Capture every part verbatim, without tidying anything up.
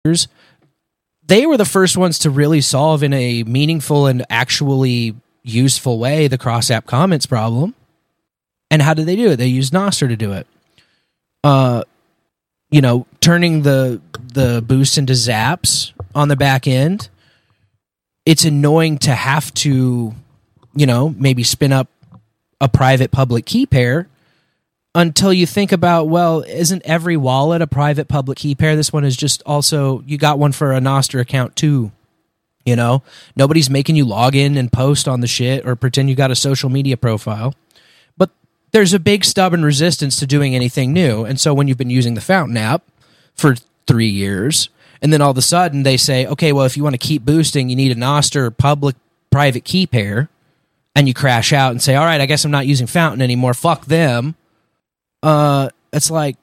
they were the first ones to really solve in a meaningful and actually useful way the cross-app comments problem. And how did they do it? They used Nostr to do it. Uh, you know, turning the the boost into zaps on the back end. It's annoying to have to, you know, maybe spin up a private public key pair until you think about, well, isn't every wallet a private public key pair? This one is just also, you got one for a Nostr account too. You know, nobody's making you log in and post on the shit or pretend you got a social media profile. But there's a big stubborn resistance to doing anything new. And so when you've been using the Fountain app for three years, and then all of a sudden they say, okay, well, if you want to keep boosting, you need a Nostr public private key pair, and you crash out and say, all right, I guess I'm not using Fountain anymore. Fuck them. Uh, it's like,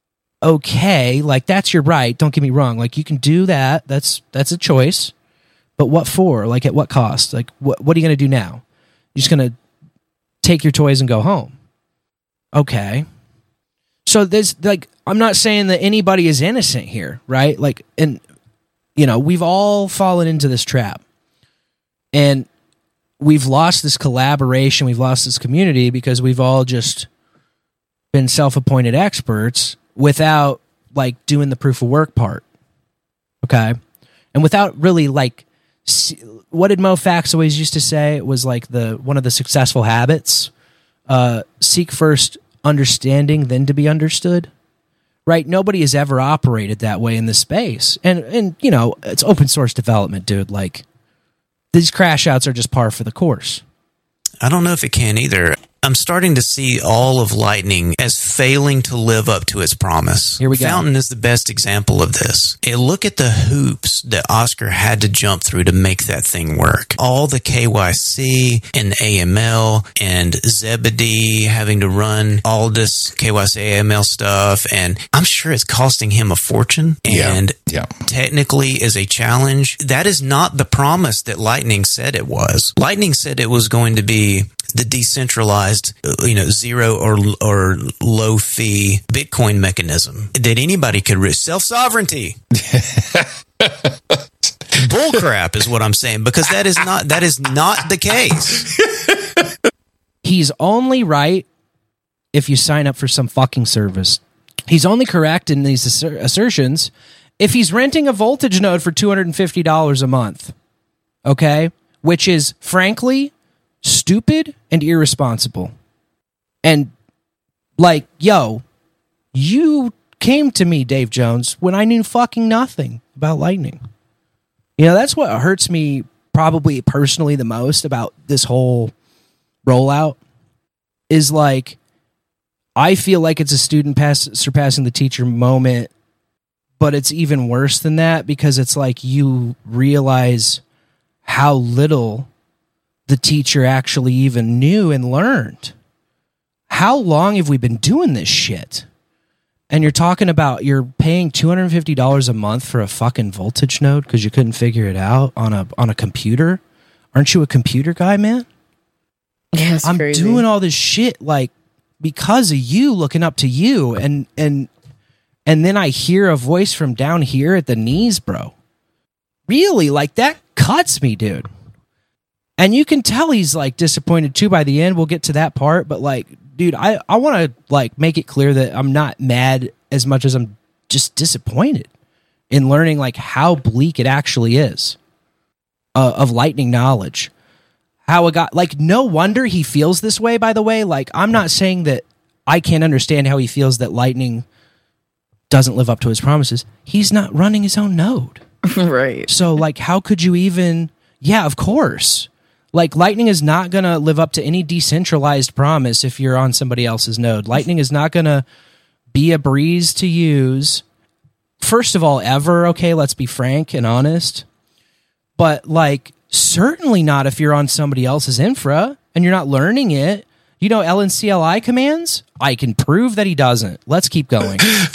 okay, like that's your right. Don't get me wrong. Like you can do that. That's that's a choice. But what for? Like at what cost? Like what what are you going to do now? You're just going to take your toys and go home. Okay. So there's like, I'm not saying that anybody is innocent here, right? Like, and you know, we've all fallen into this trap. And we've lost this collaboration, we've lost this community because we've all just been self-appointed experts without like doing the proof of work part. Okay? And without really like, what did Mo Fax always used to say? It was like the one of the successful habits. Uh, seek first understanding, then to be understood. Right? Nobody has ever operated that way in this space. And, and you know, it's open source development, dude. Like, these crash outs are just par for the course. I don't know if it can either. I'm starting to see all of Lightning as failing to live up to its promise. Here we go. Fountain is the best example of this. And look at the hoops that Oscar had to jump through to make that thing work. All the K Y C and A M L and Zebedee having to run all this K Y C A M L stuff. And I'm sure it's costing him a fortune. And yeah, yeah. technically is a challenge. That is not the promise that Lightning said it was. Lightning said it was going to be the decentralized, you know, zero or or low fee Bitcoin mechanism that anybody could risk. Self-sovereignty. Bullcrap is what I'm saying, because that is not that is not the case. He's only right if you sign up for some fucking service. He's only correct in these asser- assertions if he's renting a voltage node for two hundred fifty dollars a month. Okay? Which is, frankly, stupid and irresponsible. And like, yo, you came to me, Dave Jones, when I knew fucking nothing about Lightning. You know, that's what hurts me probably personally the most about this whole rollout is like, I feel like it's a student pass surpassing the teacher moment, but it's even worse than that because it's like you realize how little the teacher actually even knew and learned. How long have we been doing this shit? And you're talking about you're paying two hundred fifty dollars a month for a fucking voltage node because you couldn't figure it out on a on a computer? Aren't you a computer guy, man? Yeah, it's I'm crazy. doing all this shit like because of you, looking up to you, and and and then I hear a voice from down here at the knees, bro. Really, like that cuts me, dude. And you can tell he's like disappointed too by the end. We'll get to that part, but like, dude, I, I want to like make it clear that I'm not mad as much as I'm just disappointed in learning like how bleak it actually is uh, of Lightning knowledge. How it got like, no wonder he feels this way, by the way. Like, I'm not saying that I can't understand how he feels that Lightning doesn't live up to his promises. He's not running his own node. Right. So like, how could you even, yeah, of course. Like, Lightning is not going to live up to any decentralized promise if you're on somebody else's node. Lightning is not going to be a breeze to use, first of all, ever, okay? Let's be frank and honest. But, like, certainly not if you're on somebody else's infra and you're not learning it. You know L N C L I commands? I can prove that he doesn't. Let's keep going.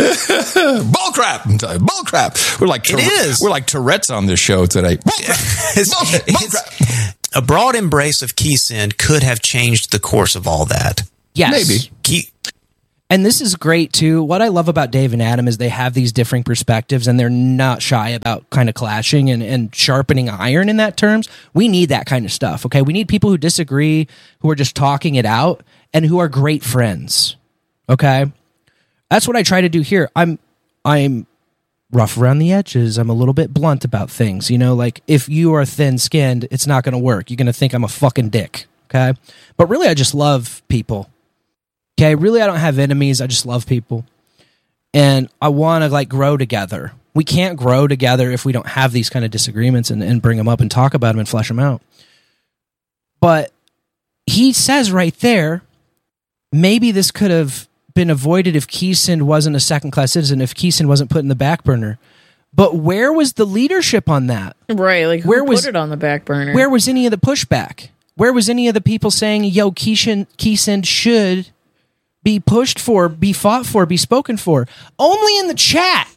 Bullcrap! Bullcrap! We're like it is. We're like Tourette's on this show today. Bullcrap! Bullshit! Bullcrap! A broad embrace of Keysend could have changed the course of all that. Yes. Maybe. Key, And this is great too. What I love about Dave and Adam is they have these differing perspectives and they're not shy about kind of clashing and, and sharpening iron in that terms. We need that kind of stuff. Okay. We need people who disagree, who are just talking it out and who are great friends. Okay. That's what I try to do here. I'm, I'm rough around the edges. I'm a little bit blunt about things. You know, like if you are thin skinned, it's not going to work. You're going to think I'm a fucking dick. Okay. But really, I just love people. Okay, really, I don't have enemies. I just love people. And I want to, like, grow together. We can't grow together if we don't have these kind of disagreements and, and bring them up and talk about them and flesh them out. But he says right there, maybe this could have been avoided if Keeson wasn't a second-class citizen, if Keeson wasn't put in the back burner. But where was the leadership on that? Right, like, who where put was, it on the back burner? Where was any of the pushback? Where was any of the people saying, yo, Keeson, Keeson should be pushed for, be fought for, be spoken for? Only in the chat.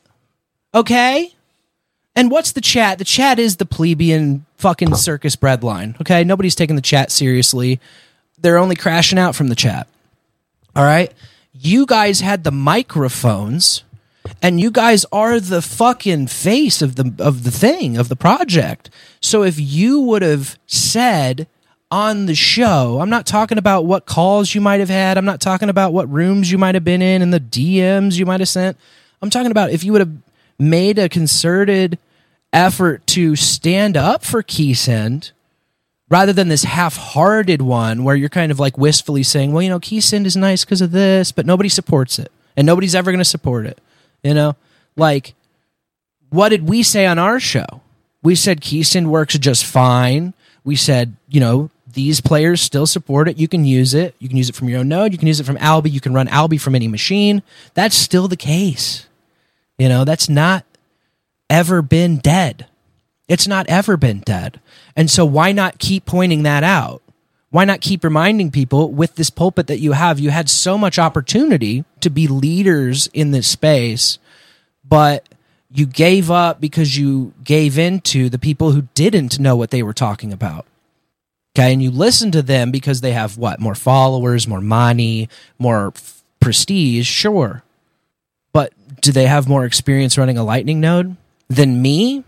Okay? And what's the chat? The chat is the plebeian fucking circus breadline. Okay? Nobody's taking the chat seriously. They're only crashing out from the chat. All right? You guys had the microphones, and you guys are the fucking face of the of the thing, of the project. So if you would have said on the show, I'm not talking about what calls you might have had. I'm not talking about what rooms you might have been in and the D Ms you might have sent. I'm talking about if you would have made a concerted effort to stand up for Keesend rather than this half-hearted one where you're kind of like wistfully saying, well, you know, Keesend is nice because of this, but nobody supports it and nobody's ever going to support it. You know, like, what did we say on our show? We said Keesend works just fine. We said, you know, these players still support it. You can use it. You can use it from your own node. You can use it from Alby. You can run Alby from any machine. That's still the case. You know, that's not ever been dead. It's not ever been dead. And so why not keep pointing that out? Why not keep reminding people with this pulpit that you have? You had so much opportunity to be leaders in this space, but you gave up because you gave in to the people who didn't know what they were talking about. Okay, and you listen to them because they have, what, more followers, more money, more f- prestige, sure. But do they have more experience running a Lightning node than me?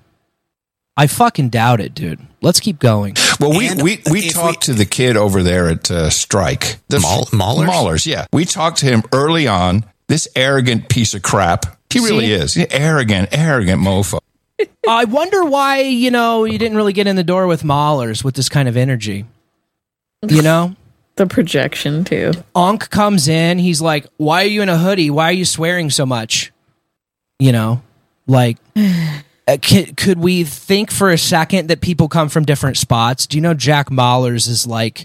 I fucking doubt it, dude. Let's keep going. Well, we And we, we talked we, to the kid over there at uh, Strike. The Maul- Maulers? Maulers, yeah. We talked to him early on. This arrogant piece of crap. He really See? is. Arrogant, arrogant mofo. I wonder why, you know, you didn't really get in the door with Maulers with this kind of energy. You know? The projection, too. Onk comes in. He's like, why are you in a hoodie? Why are you swearing so much? You know? Like, uh, could, could we think for a second that people come from different spots? Do you know Jack Maulers is like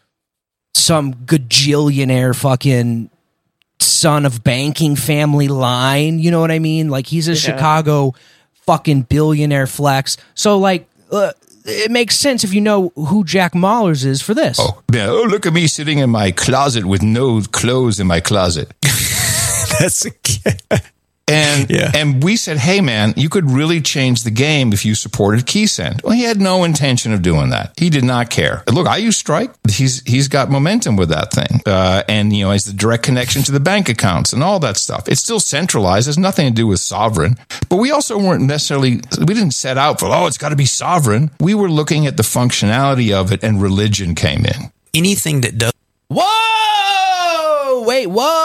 some gajillionaire fucking son of banking family line? You know what I mean? Like, he's a yeah. Chicago fucking billionaire flex. So, like, uh, it makes sense if you know who Jack Maulers is for this. Oh, yeah. Oh, look at me sitting in my closet with no clothes in my closet. That's a kid. And yeah. and we said, hey, man, you could really change the game if you supported Keesend. Well, he had no intention of doing that. He did not care. Look, I use Strike. He's he's got momentum with that thing. Uh, and, you know, has the direct connection to the bank accounts and all that stuff. It's still centralized. It has nothing to do with sovereign. But we also weren't necessarily, we didn't set out for, oh, it's got to be sovereign. We were looking at the functionality of it, and religion came in. Anything that does. Whoa! Wait,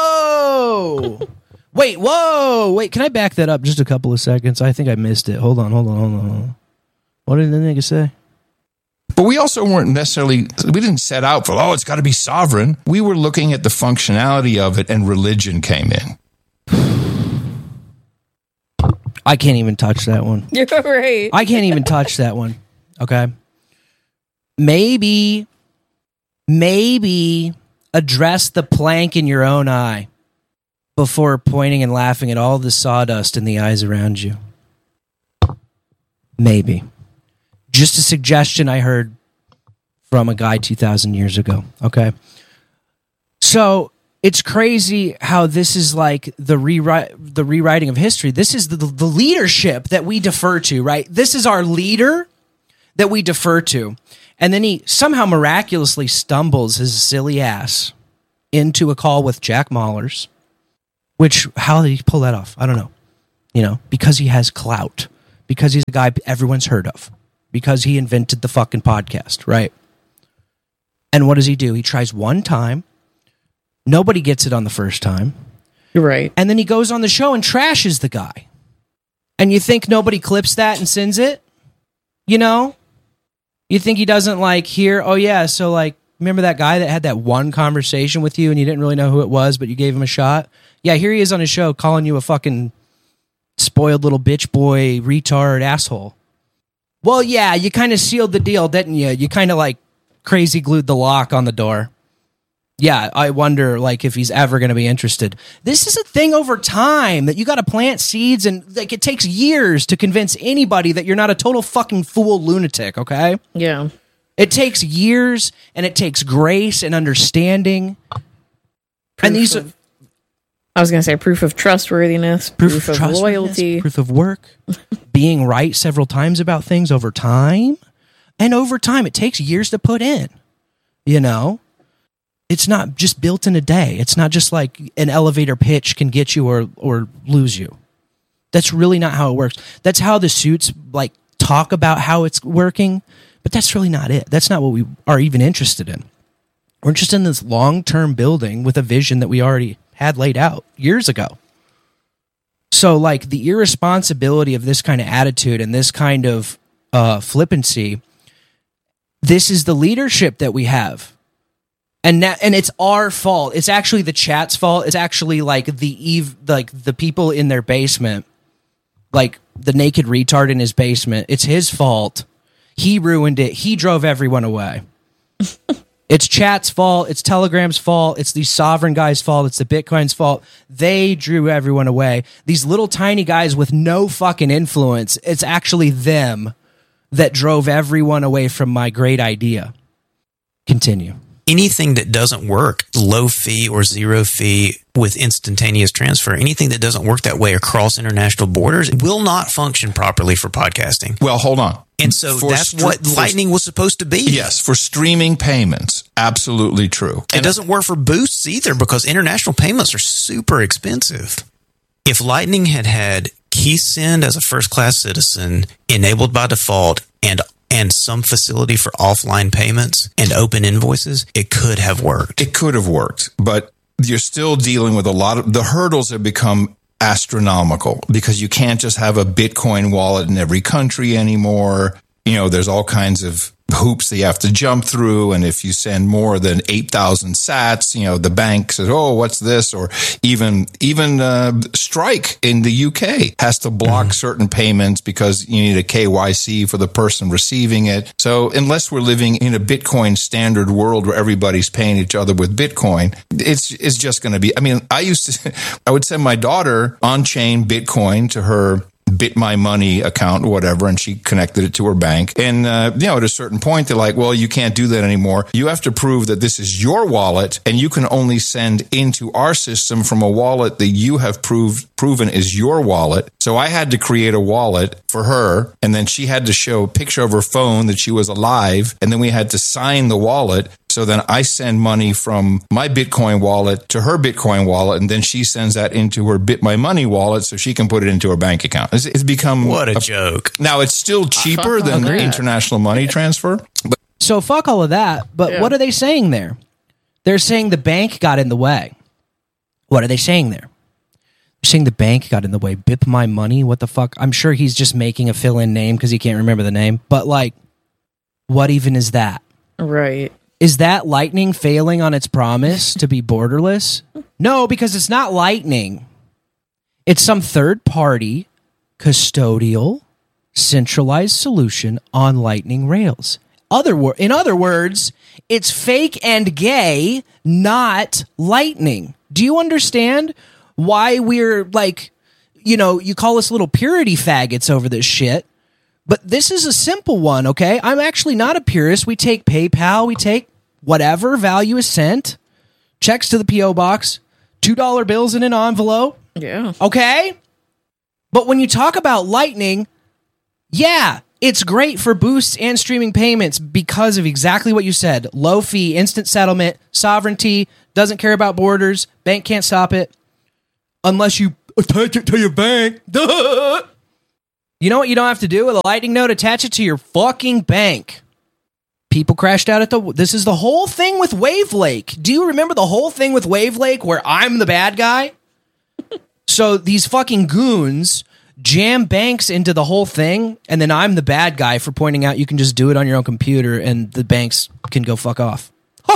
whoa! Wait, whoa! Wait, can I back that up just a couple of seconds? I think I missed it. Hold on, hold on, hold on. Hold on. What did the nigga say? But we also weren't necessarily, we didn't set out for, oh, it's got to be sovereign. We were looking at the functionality of it, and religion came in. I can't even touch that one. You're right. I can't even touch that one. Okay. Maybe, maybe address the plank in your own eye before pointing and laughing at all the sawdust in the eyes around you. Maybe. Just a suggestion I heard from a guy two thousand years ago. Okay. So it's crazy how this is like the rewrite, the rewriting of history. This is the, the leadership that we defer to, right? This is our leader that we defer to. And then he somehow miraculously stumbles his silly ass into a call with Jack Maulers. Which, how did he pull that off? I don't know. You know, because he has clout. Because he's a guy everyone's heard of. Because he invented the fucking podcast, right? And what does he do? He tries one time. Nobody gets it on the first time. Right. And then he goes on the show and trashes the guy. And you think nobody clips that and sends it? You know? You think he doesn't like hear, oh yeah, so like, remember that guy that had that one conversation with you and you didn't really know who it was, but you gave him a shot? Yeah, here he is on his show calling you a fucking spoiled little bitch boy, retard, asshole. Well, yeah, you kind of sealed the deal, didn't you? You kind of like crazy glued the lock on the door. Yeah, I wonder like if he's ever going to be interested. This is a thing over time that you got to plant seeds, and like it takes years to convince anybody that you're not a total fucking fool lunatic, okay? Yeah. It takes years, and it takes grace and understanding. Proof and these of, I was going to say proof of trustworthiness, proof, proof of, of loyalty, proof of work, being right several times about things over time. And over time, it takes years to put in, you know? It's not just built in a day. It's not just like an elevator pitch can get you or or lose you. That's really not how it works. That's how the suits like talk about how it's working, but that's really not it. That's not what we are even interested in. We're interested in this long-term building with a vision that we already had laid out years ago. So like the irresponsibility of this kind of attitude and this kind of uh, flippancy, this is the leadership that we have. And that, and it's our fault. It's actually the chat's fault. It's actually like the eve, like the people in their basement, like the naked retard in his basement. It's his fault. He ruined it. He drove everyone away. It's chat's fault. It's Telegram's fault. It's these sovereign guys' fault. It's the Bitcoin's fault. They drew everyone away. These little tiny guys with no fucking influence. It's actually them that drove everyone away from my great idea. Continue. Anything that doesn't work, low fee or zero fee with instantaneous transfer, anything that doesn't work that way across international borders will not function properly for podcasting. Well, hold on. And so For that's str- what for- Lightning was supposed to be. Yes, for streaming payments. Absolutely true. It doesn't work for boosts either because international payments are super expensive. If Lightning had had KeySend as a first-class citizen enabled by default and and some facility for offline payments and open invoices, it could have worked. It could have worked, but you're still dealing with a lot of the hurdles have become astronomical because you can't just have a Bitcoin wallet in every country anymore. You know, there's all kinds of hoops that you have to jump through. And if you send more than eight thousand sats, you know, the bank says, oh, what's this? Or even, even, uh, Strike in the U K has to block mm-hmm. certain payments because you need a K Y C for the person receiving it. So unless we're living in a Bitcoin standard world where everybody's paying each other with Bitcoin, it's, it's just going to be, I mean, I used to, I would send my daughter on-chain Bitcoin to her Bit My Money account or whatever, and she connected it to her bank. And, uh, you know, at a certain point, they're like, well, you can't do that anymore. You have to prove that this is your wallet, and you can only send into our system from a wallet that you have proved proven is your wallet. So I had to create a wallet for her, and then she had to show a picture of her phone that she was alive, and then we had to sign the wallet. So then I send money from my Bitcoin wallet to her Bitcoin wallet, and then she sends that into her Bit My Money wallet so she can put it into her bank account. It's, it's become... What a, a joke. Now, it's still cheaper than that. international money transfer. But So fuck all of that, but Yeah. what are they saying there? They're saying the bank got in the way. What are they saying there? They're saying the bank got in the way. Bip My Money? What the fuck? I'm sure he's just making a fill-in name because he can't remember the name. But, like, what even is that? Right. Is that Lightning failing on its promise to be borderless? No, because it's not Lightning. It's some third-party, custodial, centralized solution on Lightning Rails. Other wor- in other words, it's fake and gay, not Lightning. Do you understand why we're like, you know, you call us little purity faggots over this shit? But this is a simple one, okay? I'm actually not a purist. We take PayPal. We take whatever value is sent, checks to the P O box, two dollar bills in an envelope, Yeah. okay? But when you talk about Lightning, yeah, it's great for boosts and streaming payments because of exactly what you said. Low fee, instant settlement, sovereignty, doesn't care about borders, bank can't stop it. unless you attach it to your bank. Duh. You know what you don't have to do with a Lightning node? Attach it to your fucking bank. People crashed out at the... This is the whole thing with Wave Lake. Do you remember the whole thing with Wave Lake where I'm the bad guy? So these fucking goons jam banks into the whole thing, and then I'm the bad guy for pointing out you can just do it on your own computer and the banks can go fuck off.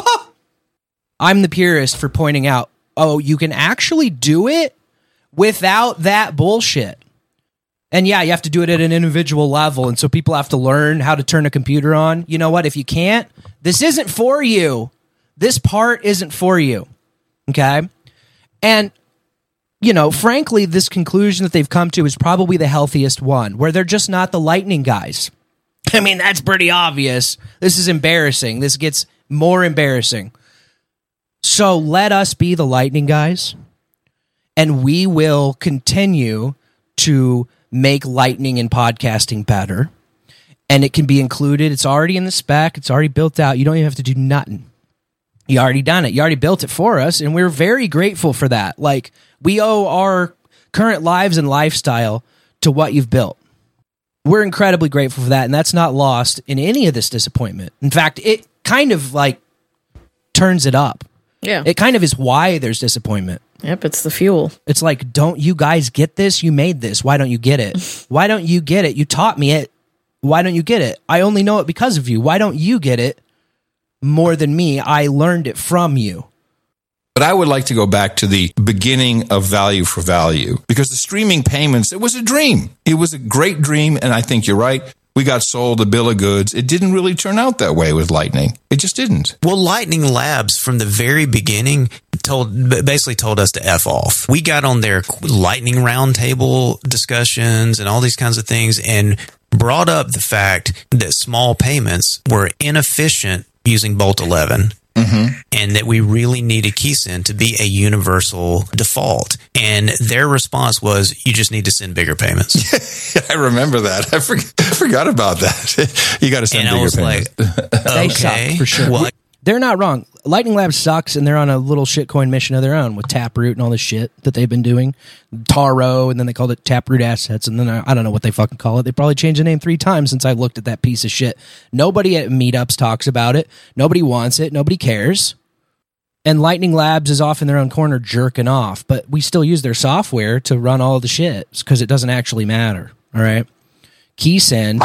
I'm the purist for pointing out, oh, you can actually do it without that bullshit. And yeah, you have to do it at an individual level, and so people have to learn how to turn a computer on. You know what? If you can't, this isn't for you. This part isn't for you. Okay? And, you know, frankly, this conclusion that they've come to is probably the healthiest one, where they're just not the Lightning guys. I mean, that's pretty obvious. This is embarrassing. This gets more embarrassing. So let us be the Lightning guys, and we will continue to make Lightning and podcasting better. And it can be included. It's already in the spec. It's already built out. You don't even have to do nothing. You already done it. You already built it for us, and we're very grateful for that. Like, we owe our current lives and lifestyle to what you've built. We're incredibly grateful for that, and that's not lost in any of this disappointment. In fact, it kind of, like, turns it up. Yeah. It kind of is why there's disappointment. Yep, it's the fuel. It's like, don't you guys get this? You made this. Why don't you get it? Why don't you get it? You taught me it. Why don't you get it? I only know it because of you. Why don't you get it more than me? I learned it from you. But I would like to go back to the beginning of value for value, because the streaming payments, it was a dream. It was a great dream, and I think you're right. We got sold a bill of goods. It didn't really turn out that way with Lightning. It just didn't. Well, Lightning Labs from the very beginning told basically told us to F off. We got on their Lightning roundtable discussions and all these kinds of things and brought up the fact that small payments were inefficient using Bolt eleven. Mm-hmm. And that we really needed KeySend to be a universal default. And their response was, you just need to send bigger payments. I remember that. I forgot, I forgot about that. You got to send and bigger I was payments. Like, They okay. suck, for sure. Well, They're not wrong. Lightning Labs sucks, and they're on a little shitcoin mission of their own with Taproot and all this shit that they've been doing. Taro, and then they called it Taproot Assets, and then I, I don't know what they fucking call it. They probably changed the name three times since I looked at that piece of shit. Nobody at meetups talks about it. Nobody wants it. Nobody cares. And Lightning Labs is off in their own corner jerking off, but we still use their software to run all of the shit because it doesn't actually matter. All right. KeySend.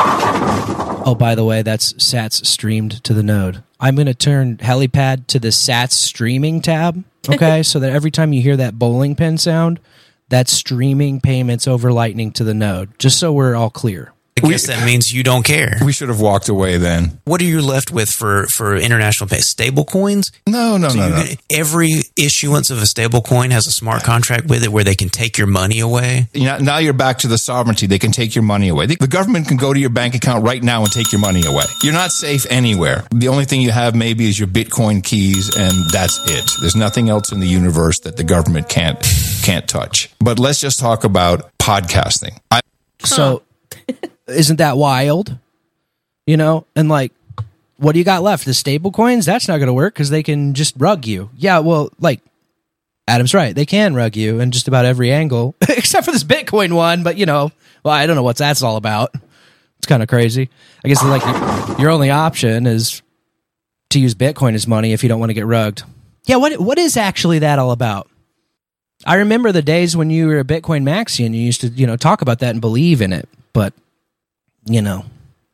Oh, by the way, that's Sats streamed to the node. I'm going to turn Helipad to the Sats streaming tab, okay? So that every time you hear that bowling pin sound, that's streaming payments over Lightning to the node, just so we're all clear. I guess that means you don't care. We should have walked away then. What are you left with for, for international pay? Stable coins? No, no, So no, you no. get- every issuance of a stable coin has a smart contract with it where they can take your money away. You know, now you're back to the sovereignty. They can take your money away. The government can go to your bank account right now and take your money away. You're not safe anywhere. The only thing you have maybe is your Bitcoin keys, and that's it. There's nothing else in the universe that the government can't can't touch. But let's just talk about podcasting. I, So isn't that wild? You know, and like, what do you got left? The stable coins? That's not going to work because they can just rug you. Yeah, well, like, Adam's right. They can rug you in just about every angle, except for this Bitcoin one. But, you know, well, I don't know what that's all about. It's kind of crazy. I guess like your, your only option is to use Bitcoin as money if you don't want to get rugged. Yeah, what what is actually that all about? I remember the days when you were a Bitcoin maxi and you used to, you know, talk about that and believe in it. But, you know,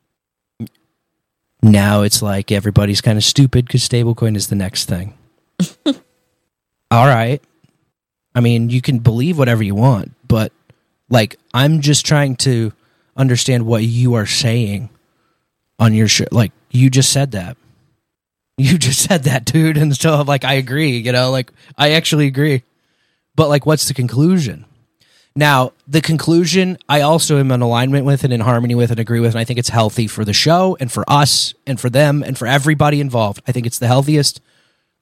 now it's like everybody's kind of stupid because stablecoin is the next thing. All right. I mean, you can believe whatever you want, but like, I'm just trying to understand what you are saying on your show. Like, you just said that. You just said that, dude. And so, like, I agree, you know, like, I actually agree. But, like, what's the conclusion? Now, the conclusion, I also am in alignment with and in harmony with and agree with, and I think it's healthy for the show and for us and for them and for everybody involved. I think it's the healthiest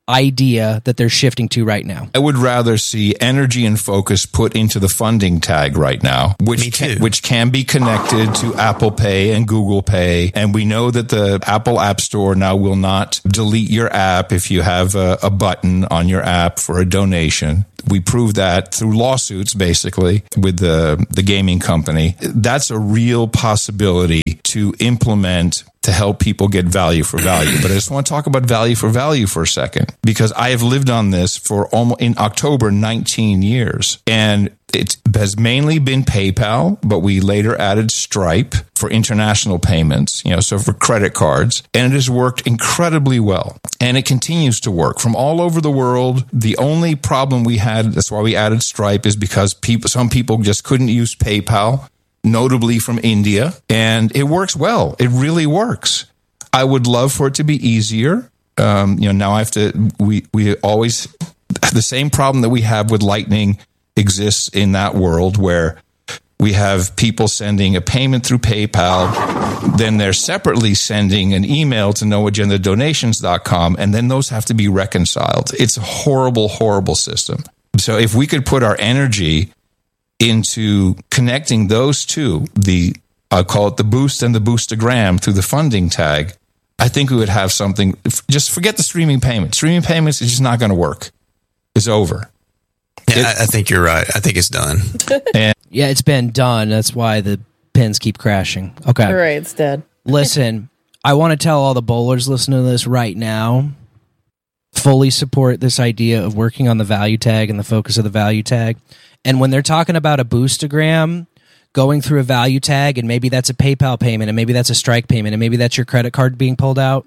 idea that they're shifting to right now. I would rather see energy and focus put into the funding tag right now, which can, which can be connected to Apple Pay and Google Pay. And we know that the Apple App Store now will not delete your app if you have a, a button on your app for a donation. We proved that through lawsuits, basically, with the, the gaming company. That's a real possibility to implement to help people get value for value. But I just want to talk about value for value for a second, because I have lived on this for almost, in October, nineteen years. And it has mainly been PayPal, but we later added Stripe for international payments, you know, so for credit cards. And it has worked incredibly well. And it continues to work from all over the world. The only problem we had, that's why we added Stripe, is because people, some people just couldn't use PayPal, notably from India, and it works well. It really works. I would love for it to be easier. Um, you know, now I have to, we, we always, the same problem that we have with Lightning exists in that world, where we have people sending a payment through PayPal, then they're separately sending an email to no agenda donations dot com, and then those have to be reconciled. It's a horrible, horrible system. So if we could put our energy into connecting those two, the I'll call it the boost and the boostagram through the funding tag, I think we would have something. Just forget the streaming payments. Streaming payments is just not going to work. It's over. Yeah, it, I, I think you're right. I think it's done. And Yeah, it's been done. That's why the pins keep crashing. Okay. All right, it's dead. Listen, I want to tell all the bowlers listening to this right now, fully support this idea of working on the value tag and the focus of the value tag. And when they're talking about a boostagram, going through a value tag, and maybe that's a PayPal payment, and maybe that's a Strike payment, and maybe that's your credit card being pulled out,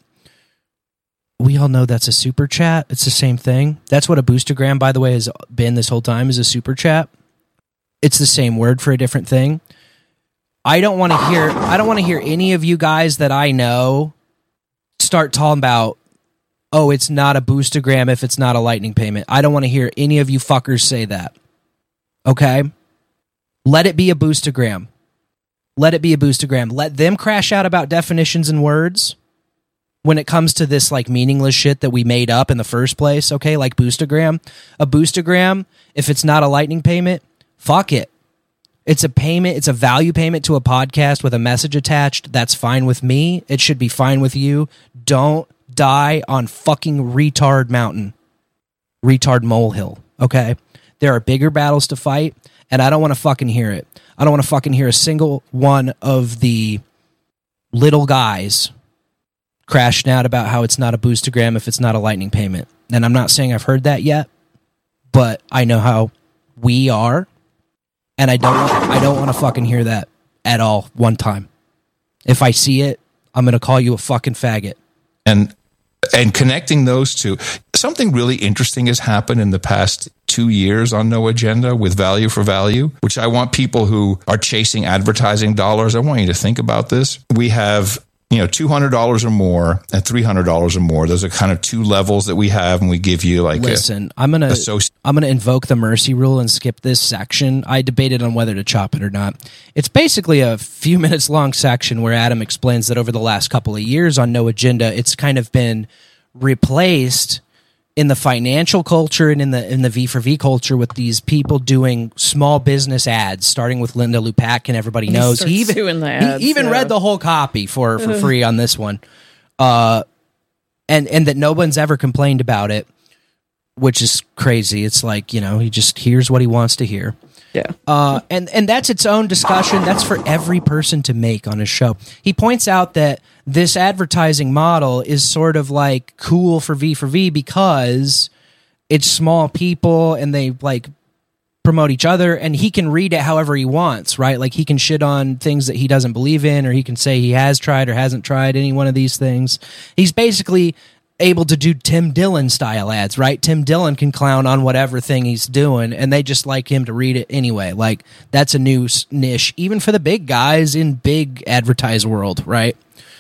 we all know that's a super chat. It's the same thing. That's what a boostagram, by the way, has been this whole time, is a super chat. It's the same word for a different thing. I don't want to hear I don't want to hear any of you guys that I know start talking about, oh, it's not a boostagram if it's not a Lightning payment. I don't want to hear any of you fuckers say that. Okay? Let it be a boostagram. Let it be a boostagram. Let them crash out about definitions and words when it comes to this like meaningless shit that we made up in the first place, okay? Like boostagram. A boostagram, if it's not a Lightning payment, fuck it. It's a payment. It's a value payment to a podcast with a message attached. That's fine with me. It should be fine with you. Don't die on fucking retard mountain. Retard molehill, okay? There are bigger battles to fight, and I don't want to fucking hear it. I don't want to fucking hear a single one of the little guys crashing out about how it's not a boostagram if it's not a Lightning payment. And I'm not saying I've heard that yet, but I know how we are. And I don't want, I don't want to fucking hear that at all one time. If I see it, I'm going to call you a fucking faggot. and and connecting those two, something really interesting has happened in the past two years on No Agenda with Value for Value, which I want people who are chasing advertising dollars, I want you to think about this. We have, you know, two hundred dollars or more and three hundred dollars or more. Those are kind of two levels that we have, and we give you like Listen, i I'm going to associ- I'm going to invoke the mercy rule and skip this section. I debated on whether to chop it or not. It's basically a few minutes long section where Adam explains that over the last couple of years on No Agenda, it's kind of been replaced in the financial culture and in the in the V for V culture with these people doing small business ads, starting with Linda Lupac, and everybody knows He he even doing the ads, he even yeah. read the whole copy for for free on this one, uh, and and that no one's ever complained about it, which is crazy. It's like, you know, he just hears what he wants to hear. Yeah. Uh, and, and that's its own discussion. That's for every person to make on his show. He points out that this advertising model is sort of like cool for V for V because it's small people and they like promote each other, and he can read it however he wants, right? Like he can shit on things that he doesn't believe in, or he can say he has tried or hasn't tried any one of these things. He's basically able to do Tim Dillon style ads, right? Tim Dillon can clown on whatever thing he's doing, and they just like him to read it anyway. Like that's a new niche, even for the big guys in big advertise world, right?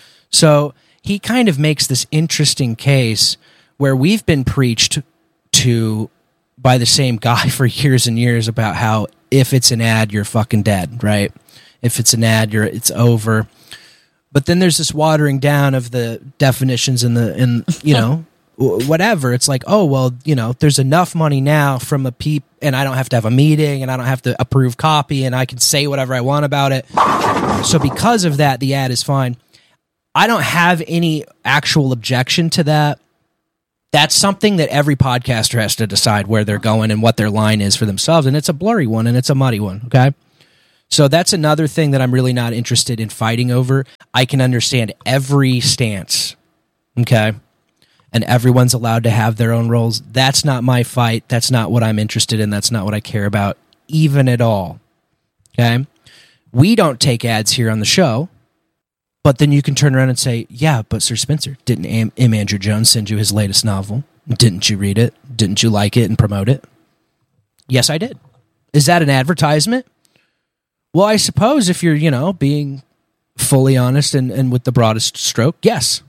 So he kind of makes this interesting case where we've been preached to by the same guy for years and years about how if it's an ad, you're fucking dead, right? If it's an ad, you're it's over. But then there's this watering down of the definitions and the and you know w- whatever. It's like, oh, well, you know, there's enough money now from a peep, and I don't have to have a meeting, and I don't have to approve copy, and I can say whatever I want about it. So because of that, the ad is fine. I don't have any actual objection to that. That's something that every podcaster has to decide where they're going and what their line is for themselves, and it's a blurry one, and it's a muddy one, okay? So that's another thing that I'm really not interested in fighting over. I can understand every stance, okay? And everyone's allowed to have their own roles. That's not my fight. That's not what I'm interested in. That's not what I care about, even at all, okay? We don't take ads here on the show, but then you can turn around and say, yeah, but Sir Spencer, didn't M. M. Andrew Jones send you his latest novel? Didn't you read it? Didn't you like it and promote it? Yes, I did. Is that an advertisement? Well, I suppose if you're, you know, being fully honest and, and with the broadest stroke, yes.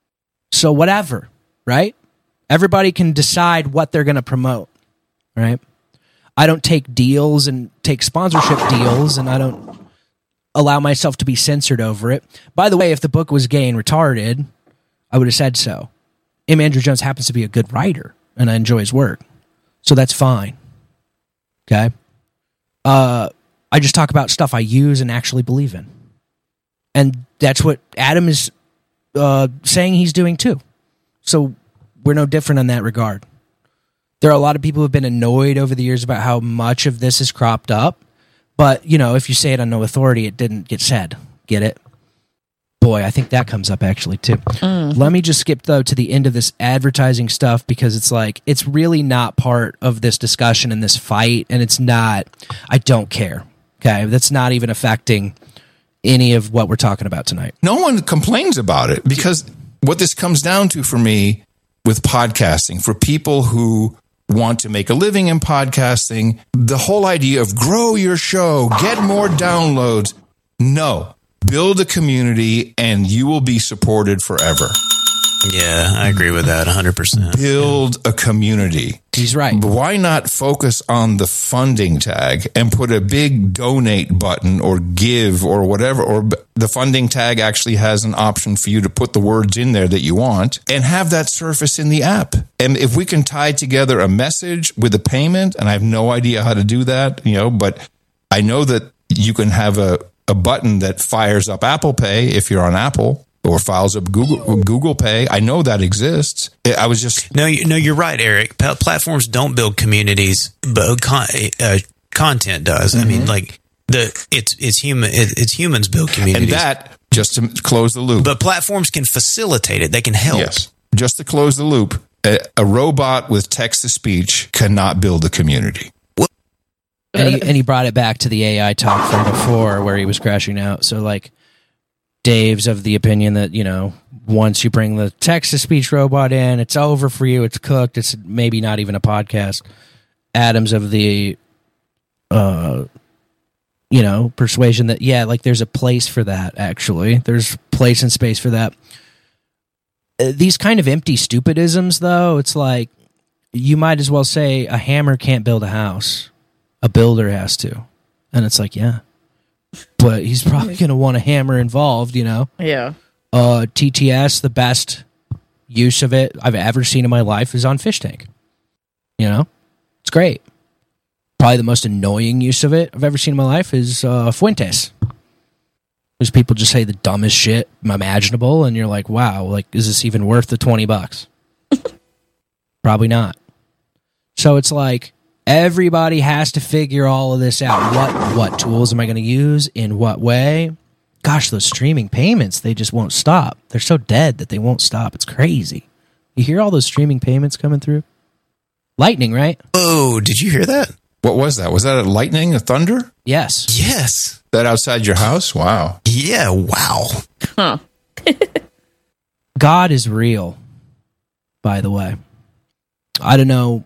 So whatever, right? Everybody can decide what they're going to promote, right? I don't take deals and take sponsorship deals, and I don't allow myself to be censored over it. By the way, if the book was gay and retarded, I would have said so. M. Andrew Jones happens to be a good writer, and I enjoy his work. So that's fine. Okay? Uh... I just talk about stuff I use and actually believe in. And that's what Adam is uh, saying he's doing too. So we're no different in that regard. There are a lot of people who have been annoyed over the years about how much of this is cropped up. But, you know, if you say it on no authority, it didn't get said. Get it? Boy, I think that comes up actually too. Mm. Let me just skip though to the end of this advertising stuff, because it's like, it's really not part of this discussion and this fight. And it's not, I don't care. Okay, that's not even affecting any of what we're talking about tonight. No one complains about it, because what this comes down to for me with podcasting, for people who want to make a living in podcasting, the whole idea of grow your show, get more downloads. No, build a community and you will be supported forever. Yeah, I agree with that one hundred percent. Build a community. He's right. Why not focus on the funding tag and put a big donate button or give or whatever, or the funding tag actually has an option for you to put the words in there that you want and have that surface in the app. And if we can tie together a message with a payment, and I have no idea how to do that, you know, but I know that you can have a, a button that fires up Apple Pay if you're on Apple, or files up Google Google Pay. I know that exists. I was just no, you, no. You're right, Eric. P- platforms don't build communities, but con- uh, content does. Mm-hmm. I mean, like the it's it's human. It, it's humans build communities, and that just to close the loop. But platforms can facilitate it. They can help. Yes, just to close the loop. A, a robot with text to speech cannot build a community. And he, and he brought it back to the A I talk from before, where he was crashing out. So like. Dave's of the opinion that, you know, once you bring the text-to-speech robot in, it's over for you, it's cooked, it's maybe not even a podcast. Adam's of the, uh, you know, persuasion that, yeah, like there's a place for that, actually. There's place and space for that. Uh, these kind of empty stupidisms, though, it's like, you might as well say a hammer can't build a house. A builder has to. And it's like, yeah. But he's probably going to want a hammer involved, you know? Yeah. Uh, T T S, the best use of it I've ever seen in my life is on Fish Tank. You know? It's great. Probably the most annoying use of it I've ever seen in my life is uh, Fuentes. Because people just say the dumbest shit imaginable, and you're like, wow, like, is this even worth the twenty bucks? Probably not. So it's like, everybody has to figure all of this out. What what tools am I going to use? In what way? Gosh, those streaming payments, they just won't stop. They're so dead that they won't stop. It's crazy. You hear all those streaming payments coming through? Lightning, right? Oh, did you hear that? What was that? Was that a lightning, a thunder? Yes. Yes. That outside your house? Wow. Yeah, wow. Huh. God is real, by the way. I don't know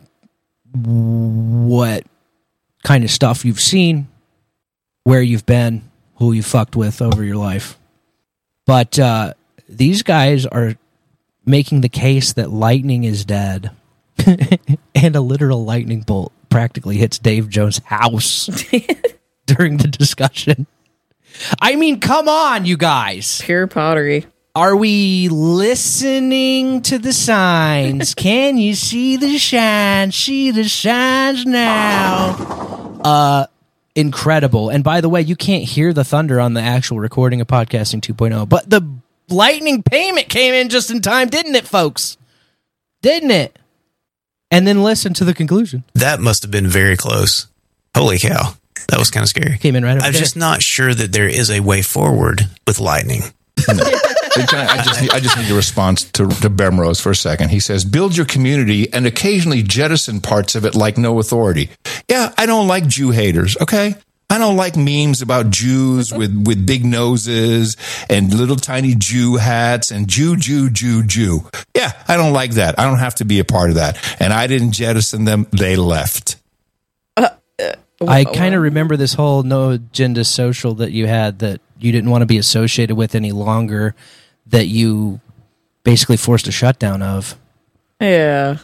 what kind of stuff you've seen, where you've been, who you fucked with over your life. But uh, these guys are making the case that lightning is dead. And a literal lightning bolt practically hits Dave Jones' house during the discussion. I mean, come on, you guys. Pure pottery. Are we listening to the signs? Can you see the shine? See the signs now. Uh, incredible. And by the way, you can't hear the thunder on the actual recording of Podcasting two point oh, but the lightning payment came in just in time, didn't it, folks? Didn't it? And then listen to the conclusion. That must have been very close. Holy cow. That was kind of scary. Came in right over I'm there. just not sure that there is a way forward with lightning. Can I, I, just need, I just need a response to, to Bemrose for a second. He says, build your community and occasionally jettison parts of it like no authority. Yeah, I don't like Jew haters, okay? I don't like memes about Jews with, with big noses and little tiny Jew hats and Jew, Jew, Jew, Jew. Yeah, I don't like that. I don't have to be a part of that. And I didn't jettison them. They left. Uh, uh, I kind of remember this whole no agenda social that you had that you didn't want to be associated with any longer, that you basically forced a shutdown of. Yeah.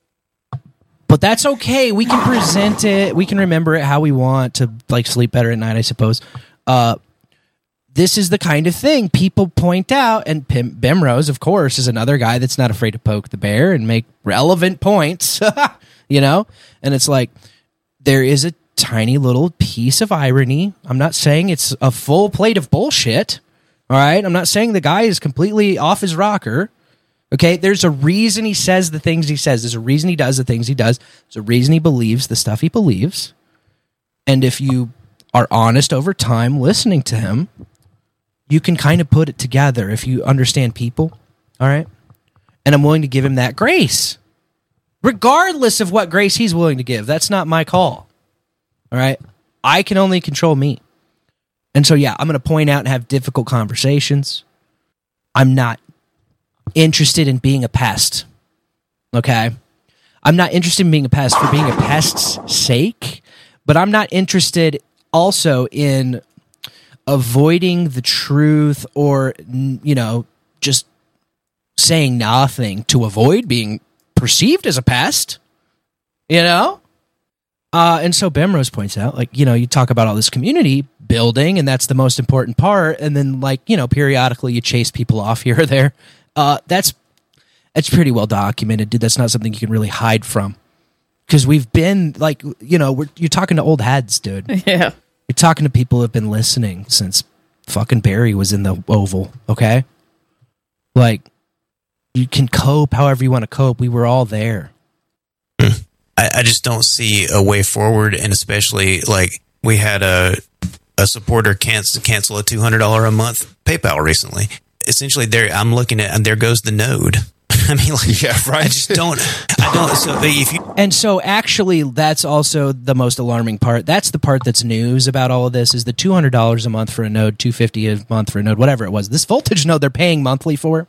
But that's okay. We can present it. We can remember it how we want to, like, sleep better at night, I suppose. Uh, this is the kind of thing people point out, and Pim- Bemrose, of course, is another guy that's not afraid to poke the bear and make relevant points, you know? And it's like, there is a tiny little piece of irony. I'm not saying it's a full plate of bullshit, all right? I'm not saying the guy is completely off his rocker. Okay, there's a reason he says the things he says. There's a reason he does the things he does. There's a reason he believes the stuff he believes. And if you are honest over time listening to him, you can kind of put it together if you understand people, all right? And I'm willing to give him that grace, regardless of what grace he's willing to give. That's not my call, all right? I can only control me. And so, yeah, I'm going to point out and have difficult conversations. I'm not interested in being a pest, okay? I'm not interested in being a pest for being a pest's sake, but I'm not interested also in avoiding the truth or, you know, just saying nothing to avoid being perceived as a pest, you know? Uh, and so Bemrose points out, like, you know, you talk about all this community building, and that's the most important part, and then, like, you know, periodically you chase people off here or there. Uh, that's that's pretty well documented, dude. That's not something you can really hide from, because we've been, like, you know, we're, you're talking to old heads, dude. Yeah. You're talking to people who have been listening since fucking Barry was in the Oval, okay? Like, you can cope however you want to cope. We were all there. I, I just don't see a way forward, and especially, like, we had a a supporter cancel cancel a two hundred dollars a month PayPal recently. Essentially, there I'm looking at, and there goes the node. I mean, like, Yeah, right. I just don't. I don't. So if you And so, actually, that's also the most alarming part. That's the part that's news about all of this, is the two hundred dollars a month for a node, two hundred fifty dollars a month for a node, whatever it was. This voltage node they're paying monthly for,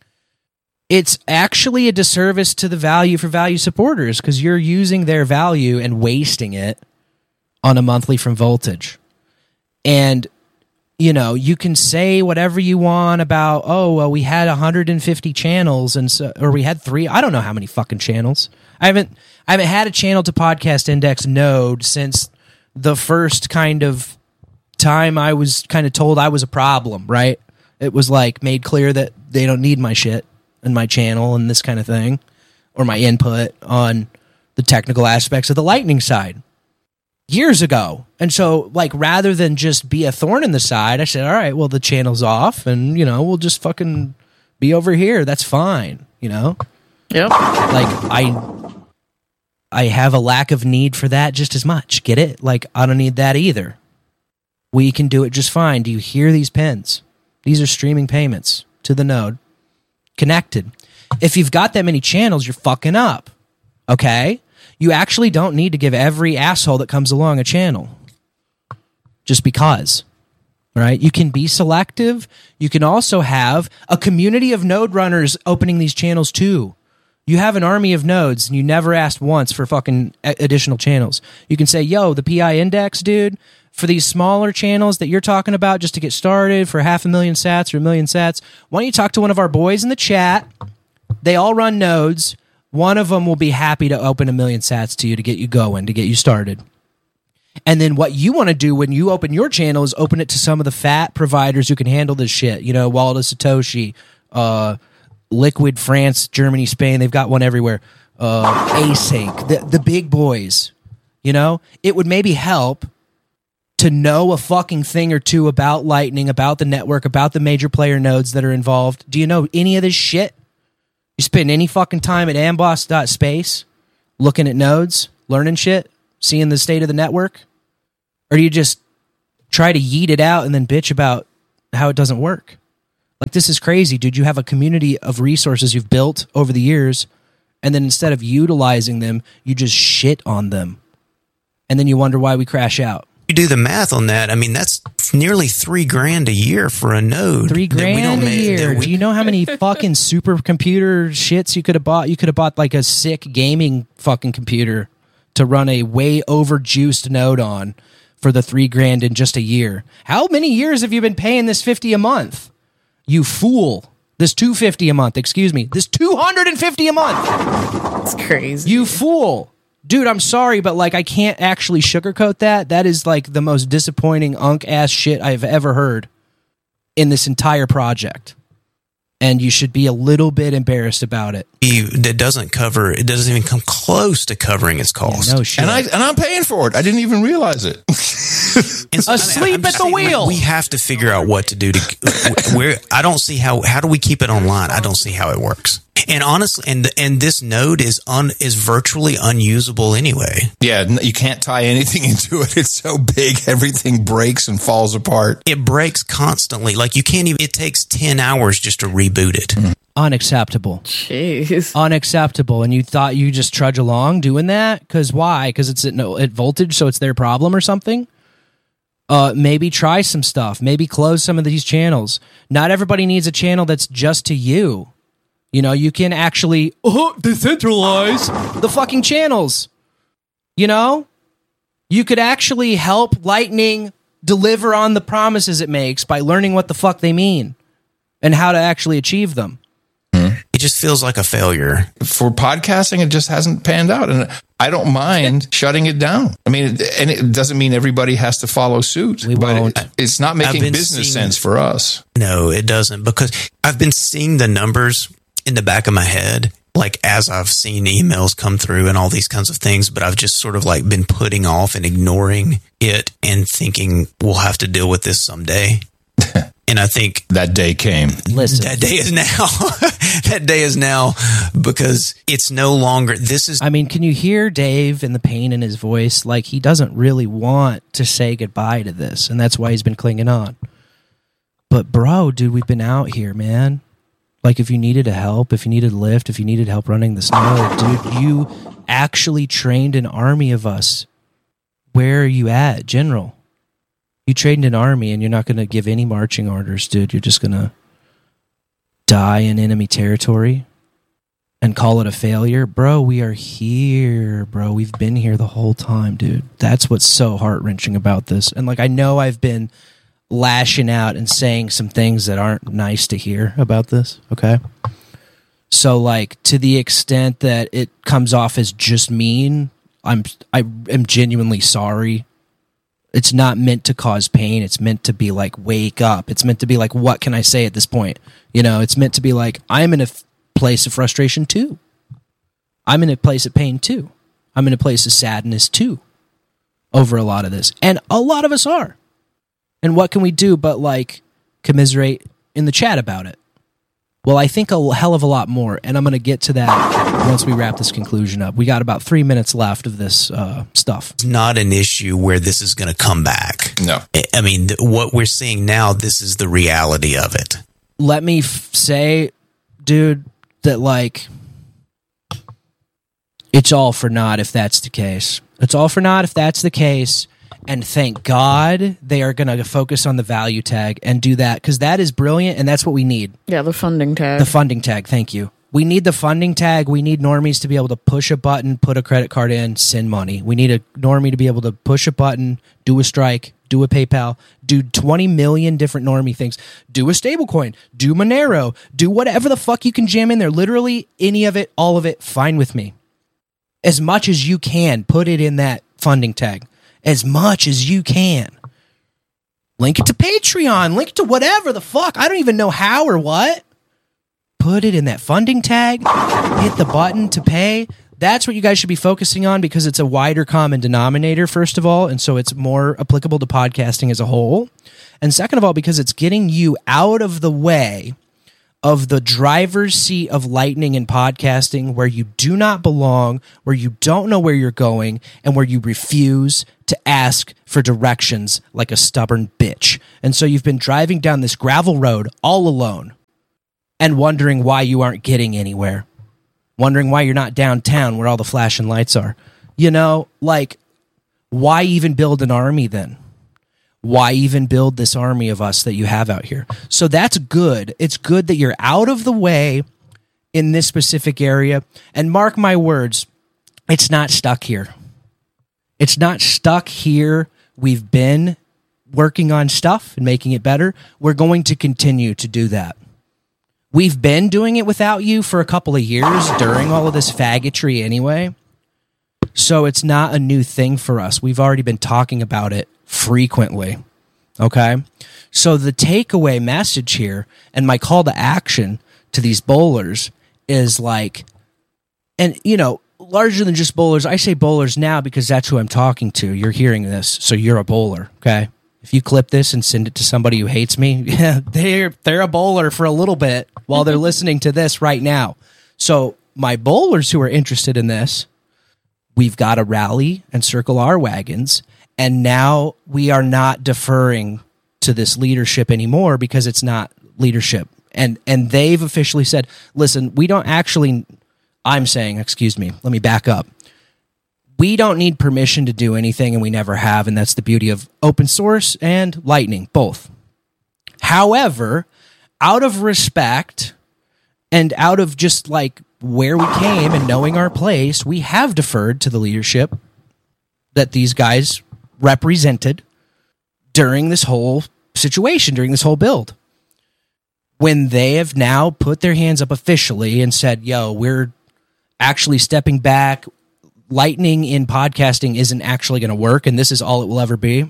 it's actually a disservice to the value for value supporters, because you're using their value and wasting it on a monthly from voltage. And, you know, you can say whatever you want about, oh, well, we had one hundred fifty channels, and so, or we had three. I don't know how many fucking channels. I haven't I haven't had a channel to podcast index node since the first kind of time I was kind of told I was a problem, right? It was like made clear that they don't need my shit and my channel and this kind of thing, or my input on the technical aspects of the Lightning side years ago. And so, like, rather than just be a thorn in the side, I said, all right, well, the channel's off, and, you know, we'll just fucking be over here. That's fine, you know? Yep. Like, I I have a lack of need for that just as much. Get it? Like, I don't need that either. We can do it just fine. Do you hear these pins? These are streaming payments to the node. Connected. If you've got that many channels, you're fucking up. Okay? You actually don't need to give every asshole that comes along a channel. Just because. Right? You can be selective. You can also have a community of node runners opening these channels too. You have an army of nodes, and you never asked once for fucking additional channels. You can say, yo, the P I index, dude, for these smaller channels that you're talking about just to get started for half a million sats or a million sats, why don't you talk to one of our boys in the chat? They all run nodes. One of them will be happy to open a million sats to you to get you going, to get you started. And then what you want to do when you open your channel is open it to some of the fat providers who can handle this shit. You know, Wallet of Satoshi, uh, Liquid France, Germany, Spain. They've got one everywhere. Uh, Async, the, the big boys. You know, it would maybe help to know a fucking thing or two about Lightning, about the network, about the major player nodes that are involved. Do you know any of this shit? You spend any fucking time at amboss dot space looking at nodes, learning shit, seeing the state of the network? Or do you just try to yeet it out and then bitch about how it doesn't work? Like, this is crazy, dude. You have a community of resources you've built over the years, and then instead of utilizing them, you just shit on them. And then you wonder why we crash out. You do the math on that. I mean, that's nearly three grand a year for a node. Three grand a year. We, do you know how many fucking supercomputer shits you could have bought? You could have bought like a sick gaming fucking computer to run a way overjuiced node on for the three grand in just a year. How many years have you been paying this fifty a month? You fool. This two fifty a month, excuse me. This two hundred fifty a month. It's crazy. You fool. Dude, I'm sorry, but like I can't actually sugarcoat that. That is like the most disappointing unk ass shit I've ever heard in this entire project. And you should be a little bit embarrassed about it. You, it doesn't cover, it doesn't even come close to covering its cost. Yeah, no shit. And I and I'm paying for it. I didn't even realize it. And so, Asleep I'm at just the saying, wheel. We have to figure out what to do to. Where I don't see how. How do we keep it online? I don't see how it works. And honestly, and and this node is un is virtually unusable anyway. Yeah, you can't tie anything into it. It's so big, everything breaks and falls apart. It breaks constantly. Like you can't even. It takes ten hours just to reboot it. Mm. Unacceptable. Jeez. Unacceptable. And you thought you just trudge along doing that? Because why? Because it's at no at voltage, so it's their problem or something? Uh, maybe try some stuff. Maybe close some of these channels. Not everybody needs a channel that's just to you. You know, you can actually oh, decentralize the fucking channels. You know? You could actually help Lightning deliver on the promises it makes by learning what the fuck they mean and how to actually achieve them. It just feels like a failure. For podcasting, it just hasn't panned out. And I don't mind shutting it down. I mean, and it doesn't mean everybody has to follow suit. We but won't. It, it's not making business seeing, sense for us. No, it doesn't. Because I've been seeing the numbers in the back of my head, like as I've seen emails come through and all these kinds of things, but I've just sort of like been putting off and ignoring it and thinking we'll have to deal with this someday. And I think that day came. Listen, that day is now. That day is now because it's no longer. This is. I mean, can you hear Dave and the pain in his voice? Like he doesn't really want to say goodbye to this, and that's why he's been clinging on. But bro, dude, we've been out here, man. Like if you needed a help, if you needed a lift, if you needed help running the snow, dude, you actually trained an army of us. Where are you at, General? You trained an army and you're not going to give any marching orders, dude. You're just going to die in enemy territory and call it a failure. Bro, we are here, bro. We've been here the whole time, dude. That's what's so heart-wrenching about this. And, like, I know I've been lashing out and saying some things that aren't nice to hear about this, okay? So, like, to the extent that it comes off as just mean, I'm I am genuinely sorry. It's not meant to cause pain. It's meant to be like, wake up. It's meant to be like, what can I say at this point? You know, it's meant to be like, I'm in a f- place of frustration too. I'm in a place of pain too. I'm in a place of sadness too over a lot of this. And a lot of us are. And what can we do but like commiserate in the chat about it? Well, I think a hell of a lot more, and I'm going to get to that once we wrap this conclusion up. We got about three minutes left of this uh, stuff. It's not an issue where this is going to come back. No. I mean, what we're seeing now, this is the reality of it. Let me f- say, dude, that, like, it's all for naught if that's the case. It's all for naught if that's the case. And thank God they are going to focus on the value tag and do that, because that is brilliant, and that's what we need. Yeah, the funding tag. The funding tag, thank you. We need the funding tag. We need normies to be able to push a button, put a credit card in, send money. We need a normie to be able to push a button, do a strike, do a PayPal, do twenty million different normie things, do a stablecoin, do Monero, do whatever the fuck you can jam in there. Literally any of it, all of it, fine with me. As much as you can, put it in that funding tag. As much as you can. Link it to Patreon. Link it to whatever the fuck. I don't even know how or what. put it in that funding tag, hit the button to pay. That's what you guys should be focusing on, because it's a wider common denominator, first of all, and so it's more applicable to podcasting as a whole. And second of all, because it's getting you out of the way of the driver's seat of lightning in podcasting, where you do not belong, where you don't know where you're going, and where you refuse to ask for directions like a stubborn bitch. And so you've been driving down this gravel road all alone and wondering why you aren't getting anywhere, wondering why you're not downtown where all the flashing lights are. You know, like, why even build an army then? Why even build this army of us that you have out here? So that's good. It's good that you're out of the way in this specific area. And mark my words, it's not stuck here. It's not stuck here. We've been working on stuff and making it better. We're going to continue to do that. We've been doing it without you for a couple of years during all of this faggotry anyway. So it's not a new thing for us. We've already been talking about it frequently. Okay? So the takeaway message here, and my call to action to these bowlers, is like, and you know, larger than just bowlers, I say bowlers now because that's who I'm talking to. You're hearing this, so you're a bowler, okay? If you clip this and send it to somebody who hates me, yeah, they're they're a bowler for a little bit while they're listening to this right now. So my bowlers who are interested in this, we've got to rally and circle our wagons. And now we are not deferring to this leadership anymore because it's not leadership. And and they've officially said, listen, we don't actually, I'm saying, excuse me, let me back up. We don't need permission to do anything, and we never have. And that's the beauty of open source and Lightning, both. However, out of respect and out of just like where we came and knowing our place, we have deferred to the leadership that these guys represented during this whole situation, during this whole build. When they have now put their hands up officially and said, yo, we're actually stepping back, Lightning in podcasting isn't actually going to work, and this is all it will ever be.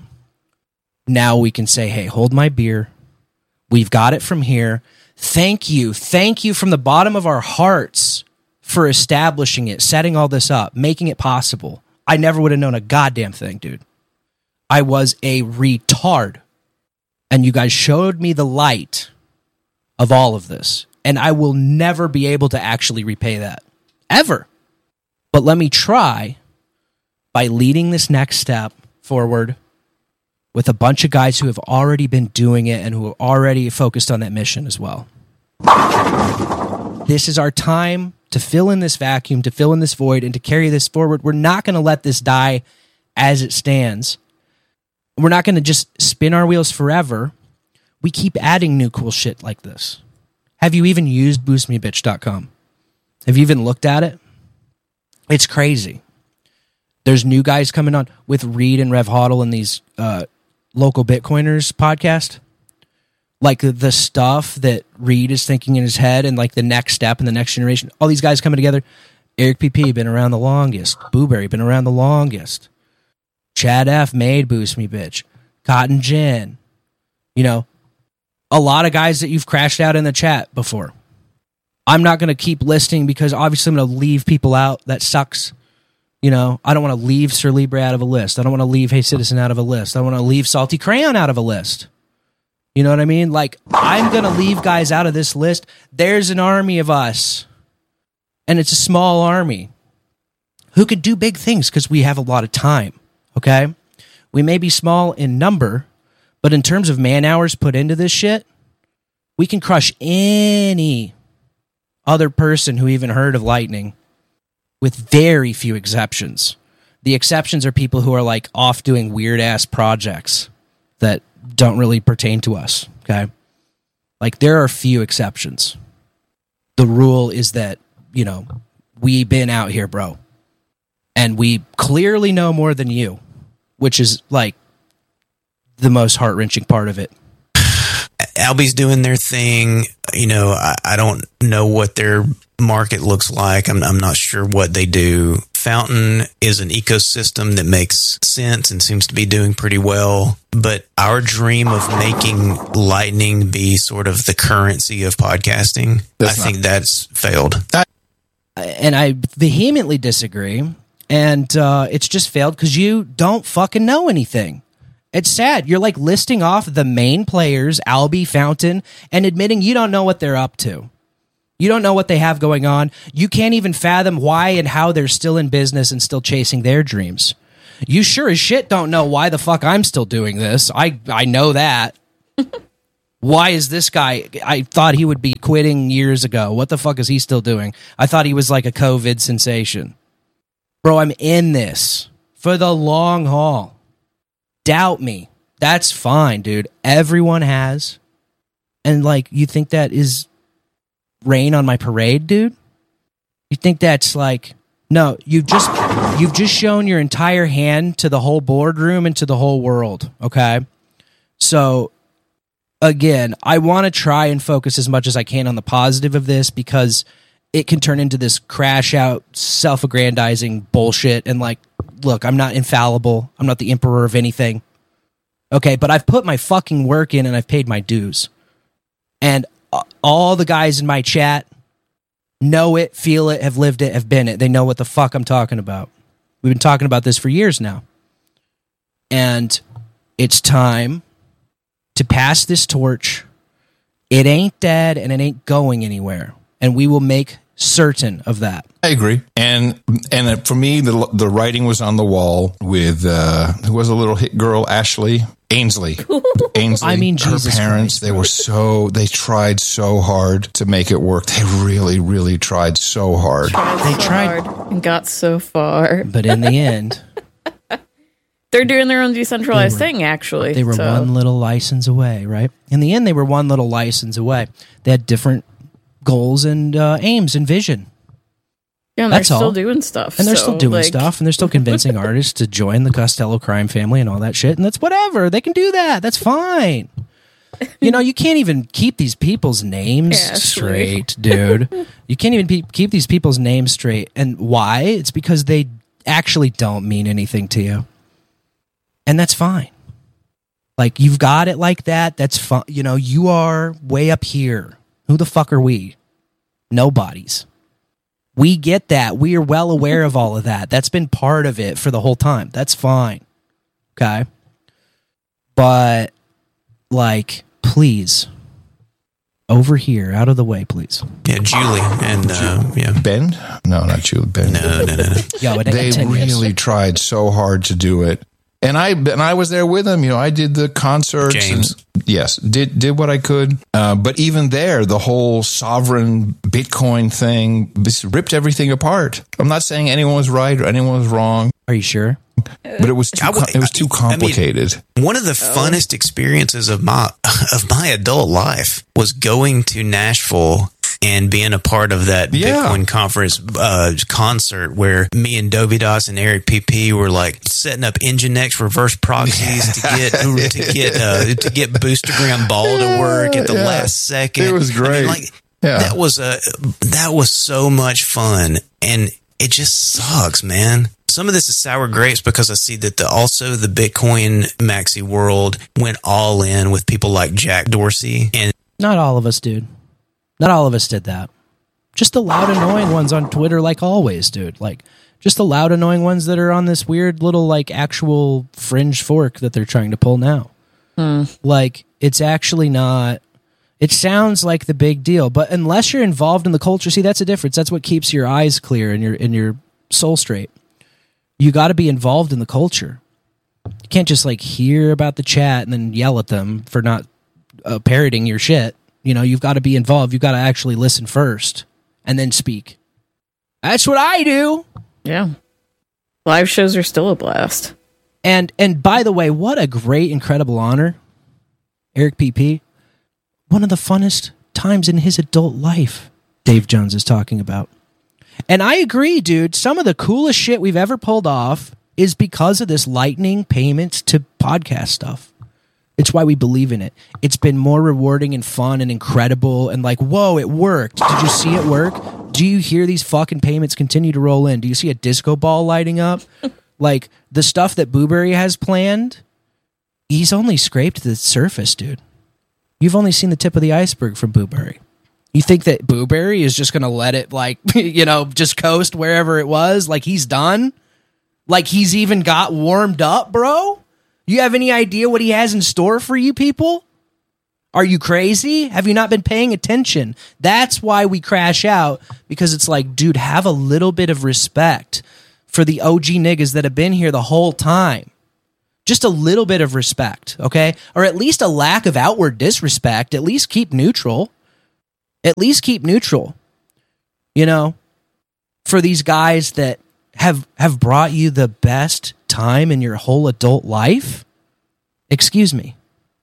Now we can say, hey, hold my beer. We've got it from here. Thank you. Thank you from the bottom of our hearts for establishing it, setting all this up, making it possible. I never would have known a goddamn thing, dude. I was a retard. And you guys showed me the light of all of this. And I will never be able to actually repay that. Ever. But let me try by leading this next step forward with a bunch of guys who have already been doing it and who are already focused on that mission as well. This is our time to fill in this vacuum, to fill in this void, and to carry this forward. We're not going to let this die as it stands. We're not going to just spin our wheels forever. We keep adding new cool shit like this. Have you even used boost me bitch dot com? Have you even looked at it? It's crazy. There's new guys coming on with Reed and Rev Hodl and these uh, local Bitcoiners podcast. Like the stuff that Reed is thinking in his head and like the next step in the next generation. All these guys coming together. Eric P P been around the longest. Booberry been around the longest. Chad F made Boost Me Bitch. Cotton Gin. You know, a lot of guys that you've crashed out in the chat before. I'm not going to keep listing because obviously I'm going to leave people out. That sucks. You know, I don't want to leave Sir Libre out of a list. I don't want to leave Hey Citizen out of a list. I don't want to leave Salty Crayon out of a list. You know what I mean? Like, I'm going to leave guys out of this list. There's an army of us. And it's a small army who could do big things because we have a lot of time. Okay? We may be small in number, but in terms of man hours put into this shit, we can crush any other person who even heard of Lightning with very few exceptions. The exceptions are people who are like off doing weird ass projects that don't really pertain to us. Okay? Like there are few exceptions. The rule is that, you know, we've been out here, bro. And we clearly know more than you, which is like the most heart-wrenching part of it. Albi's doing their thing. You know, I, I don't know what their market looks like. I'm, I'm not sure what they do. Fountain is an ecosystem that makes sense and seems to be doing pretty well. But our dream of making Lightning be sort of the currency of podcasting, that's I think that's failed. I- and I vehemently disagree. And uh, it's just failed because you don't fucking know anything. It's sad. You're like listing off the main players, Albie, Fountain, and admitting you don't know what they're up to. You don't know what they have going on. You can't even fathom why and how they're still in business and still chasing their dreams. You sure as shit don't know why the fuck I'm still doing this. I, I know that. Why is this guy? I thought he would be quitting years ago. What the fuck is he still doing? I thought he was like a COVID sensation. Bro, I'm in this for the long haul. Doubt me. That's fine, dude. Everyone has. And like, you think that is rain on my parade, dude? You think that's like, no, you've just you've just shown your entire hand to the whole boardroom and to the whole world, okay? So again, I want to try and focus as much as I can on the positive of this because it can turn into this crash out, self-aggrandizing bullshit. And like, look, I'm not infallible. I'm not the emperor of anything. Okay, but I've put my fucking work in and I've paid my dues. And all the guys in my chat know it, feel it, have lived it, have been it. They know what the fuck I'm talking about. We've been talking about this for years now. And it's time to pass this torch. It ain't dead and it ain't going anywhere. And we will make certain of that. I agree. And and for me, the the writing was on the wall with, uh, who was a little hit girl, Ashley Ainsley. Ainsley. I mean, her Jesus parents, Christ, they were so, they tried so hard to make it work. They really, really tried so hard. Tried They so tried. hard and got so far. But in the end, They're doing their own decentralized They were- thing, actually. they were so. one little license away, right? In the end, they were one little license away. They had different goals and uh, aims and vision. Yeah, and they're That's all. still doing stuff. And they're so, still doing like, stuff, and they're still convincing artists to join the Costello crime family and all that shit. And that's whatever. They can do that. That's fine. You know, you can't even keep these people's names Ashley. straight, dude. You can't even pe- keep these people's names straight. And why? It's because they actually don't mean anything to you. And that's fine. Like, you've got it like that. That's fine. You know, you are way up here. Who the fuck are we? Nobodies. We get that. We are well aware of all of that. That's been part of it for the whole time. That's fine. Okay. But, like, please, over here, out of the way, please. Yeah, Julie and uh, yeah, Ben? No, not you, Ben. no, no, no, no. Yo, it ain't They ten years. really tried so hard to do it. And I and I was there with them. You know, I did the concerts. James. And, yes, did did what I could. Uh, but even there, the whole sovereign Bitcoin thing just ripped everything apart. I'm not saying anyone was right or anyone was wrong, Are you sure? but it was too I would- com- it was too I mean, complicated. One of the funnest experiences of my of my adult life was going to Nashville and being a part of that Yeah. Bitcoin conference uh, concert where me and Dovidas and Eric P P were like setting up Nginx reverse proxies to get to get uh, to get Boostergram Ball to work at the Yeah. last second. It was I mean, great. like Yeah. that was a that was so much fun, and it just sucks, man. Some of this is sour grapes because I see that the also the Bitcoin maxi world went all in with people like Jack Dorsey, and Not all of us, dude. Not all of us did that. Just the loud, annoying ones on Twitter, like always, dude. Like, just the loud, annoying ones that are on this weird little, like, actual fringe fork that they're trying to pull now. Like, it's actually not... It sounds like the big deal, but unless you're involved in the culture, see, that's a difference. That's what keeps your eyes clear and your, and your soul straight. You got to be involved in the culture. You can't just, like, hear about the chat and then yell at them for not uh, parroting your shit. You know, you've got to be involved. You've got to actually listen first and then speak. That's what I do. Yeah. Live shows are still a blast. And and by the way, what a great, incredible honor. Eric P P, one of the funnest times in his adult life, Dave Jones is talking about. And I agree, dude. Some of the coolest shit we've ever pulled off is because of this Lightning payments to podcast stuff. It's why we believe in it. It's been more rewarding and fun and incredible and like, whoa, it worked. Did you see it work? Do you hear these fucking payments continue to roll in? Do you see a disco ball lighting up? Like, the stuff that Booberry has planned, he's only scraped the surface, dude. You've only seen the tip of the iceberg from Booberry. You think that Booberry is just going to let it, like, you know, just coast wherever it was? Like, he's done? Like, he's even got warmed up, bro? You have any idea what he has in store for you people? Are you crazy? Have you not been paying attention? That's why we crash out, because it's like, dude, have a little bit of respect for the O G niggas that have been here the whole time. Just a little bit of respect, okay? Or at least a lack of outward disrespect. At least keep neutral. At least keep neutral. You know, for these guys that have have brought you the best time in your whole adult life. Excuse me.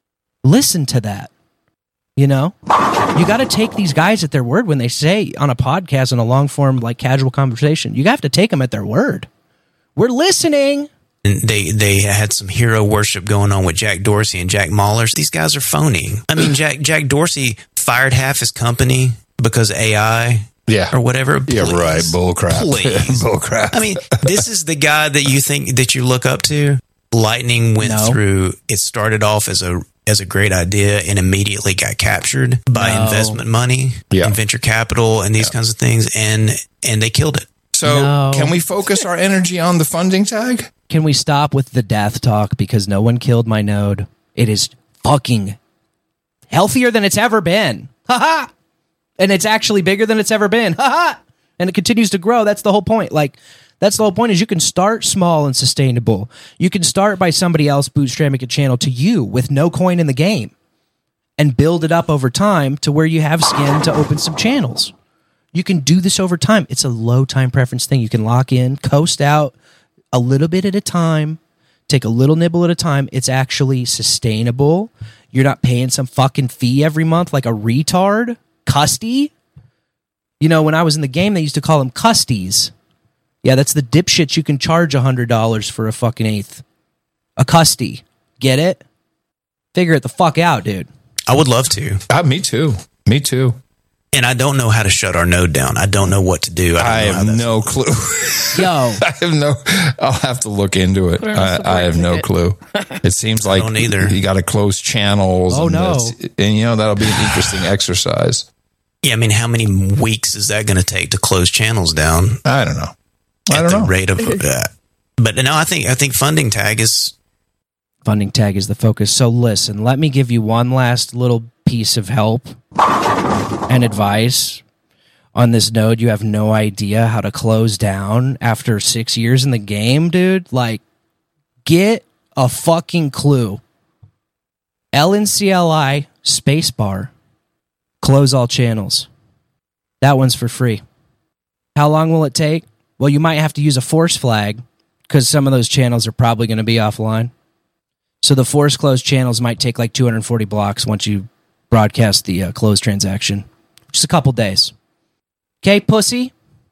Listen to that. You know, you got to take these guys at their word when they say on a podcast, in a long form, like casual conversation. You have to take them at their word. We're listening. And they they had some hero worship going on with Jack Dorsey and Jack Mahler. These guys are phony. I mean, Jack Jack Dorsey fired half his company because A I. Yeah. Or whatever. Please. Yeah, right. Bull crap. Please. Bull crap. I mean, this is the guy that you think that you look up to. Lightning went No. through. It started off as a as a great idea and immediately got captured by No. investment money Yeah. and venture capital and these Yeah. kinds of things, and and they killed it. So No. can we focus our energy on the funding tag? Can we stop with the death talk, because no one killed my node? It is fucking healthier than it's ever been. Ha ha! And it's actually bigger than it's ever been. Ha ha! And it continues to grow. That's the whole point. Like, that's the whole point, is you can start small and sustainable. You can start by somebody else bootstrapping a channel to you with no coin in the game and build it up over time to where you have skin to open some channels. You can do this over time. It's a low time preference thing. You can lock in, coast out a little bit at a time, take a little nibble at a time. It's actually sustainable. You're not paying some fucking fee every month like a retard. Custy? You know, when I was in the game, they used to call them custies. Yeah, that's the dipshits you can charge one hundred dollars for a fucking eighth. A custy. Get it? Figure it the fuck out, dude. I would love to. Uh, me too. Me too. And I don't know how to shut our node down. I don't know what to do. I, don't I know how have that's- no clue. Yo. I have no. I'll have to look into it. Put it on I, the I have no ticket. clue. It seems like don't either. you got to close channels. Oh, and no. that's- And you know that'll be an interesting exercise. Yeah, I mean, how many weeks is that going to take to close channels down? I don't know. I at don't the know. rate of that. But no, I think I think funding tag is Funding tag is the focus. So listen, let me give you one last little piece of help and advice on this node. You have no idea how to close down after six years in the game, dude. Like, get a fucking clue. L N C L I spacebar. Close all channels. That one's for free. How long will it take? Well, you might have to use a force flag, because some of those channels are probably going to be offline. So the force closed channels might take like two hundred forty blocks once you broadcast the uh, closed transaction. Just a couple days. Okay, pussy?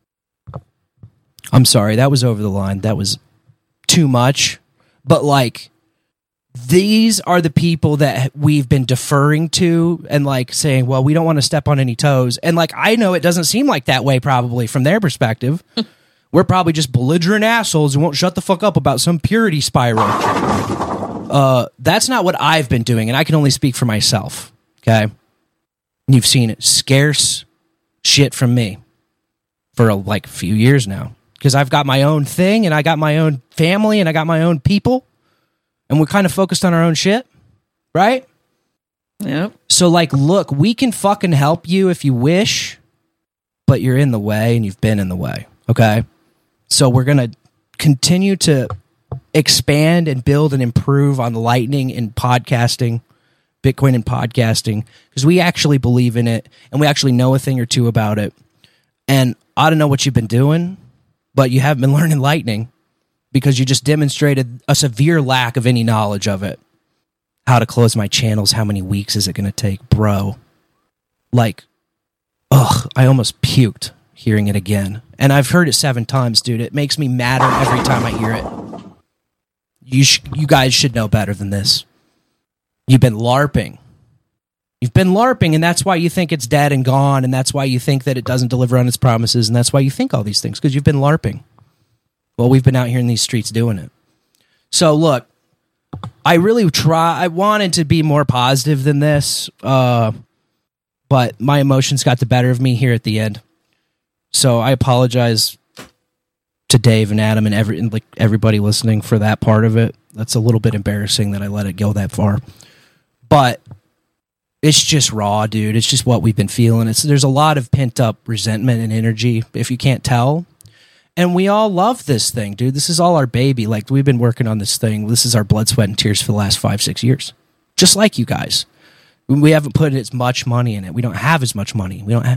I'm sorry, that was over the line. That was too much. But like, these are the people that we've been deferring to and like saying, well, we don't want to step on any toes. And like, I know it doesn't seem like that way probably from their perspective. We're probably just belligerent assholes who won't shut the fuck up about some purity spiral. Uh, that's not what I've been doing, and I can only speak for myself. Okay, you've seen it, scarce shit from me for a, like a few years now, because I've got my own thing, and I got my own family, and I got my own people, and we're kind of focused on our own shit, right? Yep. So, like, look, we can fucking help you if you wish, but you're in the way, and you've been in the way. Okay. So we're going to continue to expand and build and improve on the Lightning and podcasting, Bitcoin and podcasting, because we actually believe in it and we actually know a thing or two about it. And I don't know what you've been doing, but you haven't been learning Lightning because you just demonstrated a severe lack of any knowledge of it. How to close my channels, how many weeks is it going to take? Bro, like, ugh, I almost puked hearing it again. And I've heard it seven times, dude. It makes me madder every time I hear it. You sh- you guys should know better than this. You've been LARPing. You've been LARPing, and that's why you think it's dead and gone, and that's why you think that it doesn't deliver on its promises, and that's why you think all these things, because you've been LARPing. Well, we've been out here in these streets doing it. So, look, I really try. I wanted to be more positive than this, uh, but my emotions got the better of me here at the end. So I apologize to Dave and Adam and every and like everybody listening for that part of it. That's a little bit embarrassing that I let it go that far, but it's just raw, dude. It's just what we've been feeling. It's there's a lot of pent up resentment and energy, if you can't tell. And we all love this thing, dude. This is all our baby. Like, we've been working on this thing. This is our blood, sweat, and tears for the last five, six years. Just like you guys. We haven't put as much money in it. We don't have as much money. We don't have